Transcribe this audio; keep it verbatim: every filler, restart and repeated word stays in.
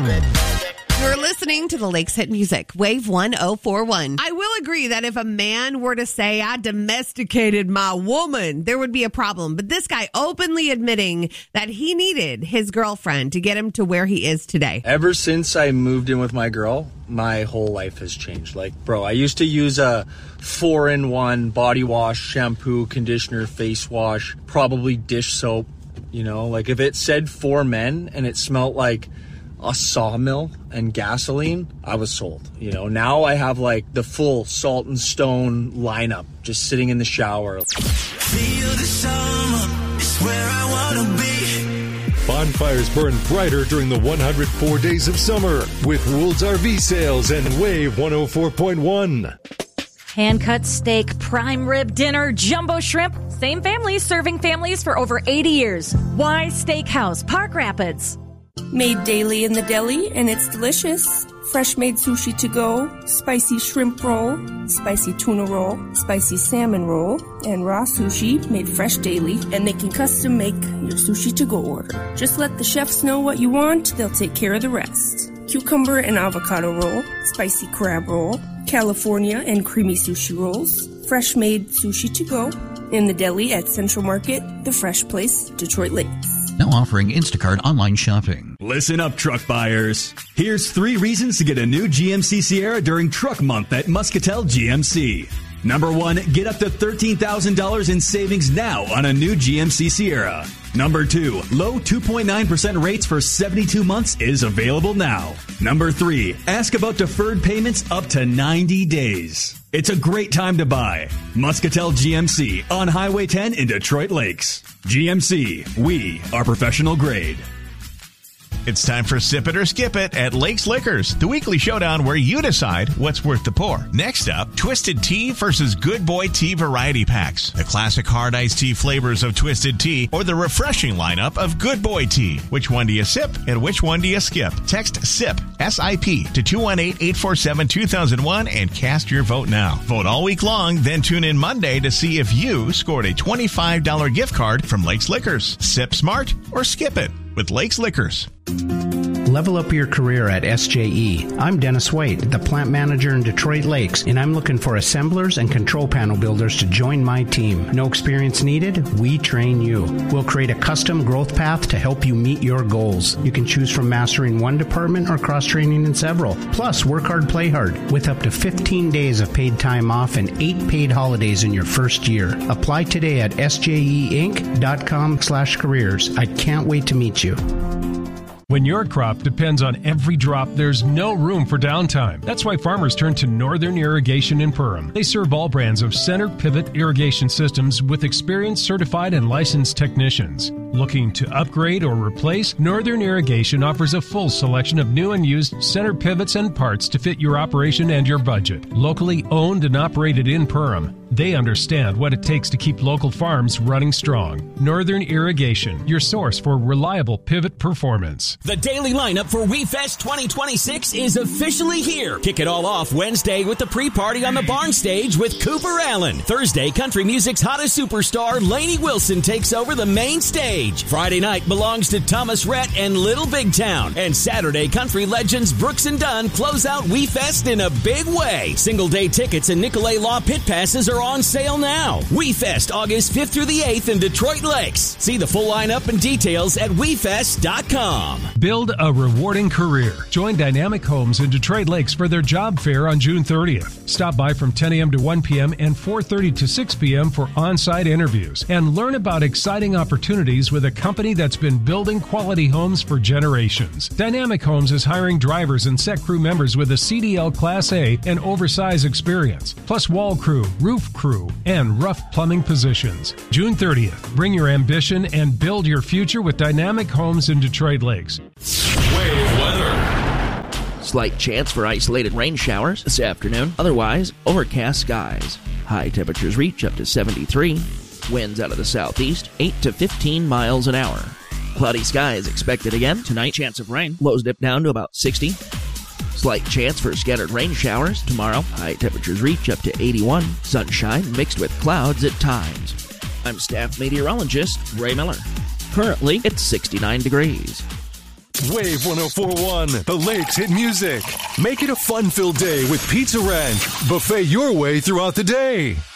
You're listening to the Lakes Hit Music, Wave one oh four one. I will agree that if a man were to say, I domesticated my woman, there would be a problem. But this guy openly admitting that he needed his girlfriend to get him to where he is today. Ever since I moved in with my girl, my whole life has changed. Like, bro, I used to use a four-in-one body wash, shampoo, conditioner, face wash, probably dish soap. You know, like if it said for men and it smelled like a sawmill and gasoline, I was sold. You know, now I have like the full Salt and Stone lineup just sitting in the shower. Feel the summer is where I wanna be. Bonfires burn brighter during the one hundred four days of summer with Woold's R V sales and Wave one oh four point one. Hand-cut steak, prime rib dinner, jumbo shrimp. Same family serving families for over eighty years. Why Steakhouse, Park Rapids. Made daily in the deli, and it's delicious. Fresh made sushi to go, spicy shrimp roll, spicy tuna roll, spicy salmon roll, and raw sushi made fresh daily, and they can custom make your sushi to go order. Just let the chefs know what you want, they'll take care of the rest. Cucumber and avocado roll, spicy crab roll, California and creamy sushi rolls, fresh made sushi to go, in the deli at Central Market, the Fresh Place, Detroit Lakes. Now offering Instacart online shopping. Listen up, truck buyers. Here's three reasons to get a new G M C Sierra during Truck Month at Muscatel G M C. Number one, get up to thirteen thousand dollars in savings now on a new G M C Sierra. Number two, low two point nine percent rates for seventy-two months is available now. Number three, ask about deferred payments up to ninety days. It's a great time to buy. Muscatel G M C on Highway ten in Detroit Lakes. G M C, we are professional grade. It's time for Sip It or Skip It at Lakes Liquors, the weekly showdown where you decide what's worth the pour. Next up, Twisted Tea versus Good Boy Tea variety packs. The classic hard iced tea flavors of Twisted Tea or the refreshing lineup of Good Boy Tea. Which one do you sip and which one do you skip? Text SIP, S I P, to two one eight, eight four seven, two thousand one and cast your vote now. Vote all week long, then tune in Monday to see if you scored a twenty-five dollars gift card from Lakes Liquors. Sip smart or skip it with Lakes Liquors. Level up your career at S J E. I'm Dennis White, the plant manager in Detroit Lakes, and I'm looking for assemblers and control panel builders to join my team. No experience needed? We train you. We'll create a custom growth path to help you meet your goals. You can choose from mastering one department or cross-training in several. Plus, work hard, play hard, with up to fifteen days of paid time off and eight paid holidays in your first year. Apply today at S J E Inc dot com slash careers. I can't wait to meet you. When your crop depends on every drop, there's no room for downtime. That's why farmers turn to Northern Irrigation in Perham. They serve all brands of center pivot irrigation systems with experienced, certified, and licensed technicians. Looking to upgrade or replace? Northern Irrigation offers a full selection of new and used center pivots and parts to fit your operation and your budget. Locally owned and operated in Perham, they understand what it takes to keep local farms running strong. Northern Irrigation, your source for reliable pivot performance. The daily lineup for WeFest twenty twenty-six is officially here. Kick it all off Wednesday with the pre-party on the barn stage with Cooper Allen. Thursday, country music's hottest superstar, Lainey Wilson, takes over the main stage. Friday night belongs to Thomas Rhett and Little Big Town. And Saturday, country legends Brooks and Dunn close out WeFest in a big way. Single day tickets and Nicolay Law pit passes are on sale now. WeFest August fifth through the eighth in Detroit Lakes. See the full lineup and details at we fest dot com. Build a rewarding career. Join Dynamic Homes in Detroit Lakes for their job fair on June thirtieth. Stop by from ten a.m. to one p.m. and four thirty to six p.m. for on-site interviews and learn about exciting opportunities with a company that's been building quality homes for generations. Dynamic Homes is hiring drivers and set crew members with a C D L Class A and oversized experience, plus wall crew, roof crew, and rough plumbing positions. June thirtieth. Bring your ambition and build your future with Dynamic Homes in Detroit Lakes. Wave weather. Slight chance for isolated rain showers this afternoon. Otherwise, overcast skies. High temperatures reach up to seventy-three. Winds out of the southeast, eight to fifteen miles an hour. Cloudy skies expected again. Tonight, chance of rain. Lows dip down to about sixty. Slight chance for scattered rain showers tomorrow. High temperatures reach up to eighty-one. Sunshine mixed with clouds at times. I'm staff meteorologist Ray Miller. Currently, it's sixty-nine degrees. Wave one oh four point one, the Lakes hit music. Make it a fun-filled day with Pizza Ranch. Buffet your way throughout the day.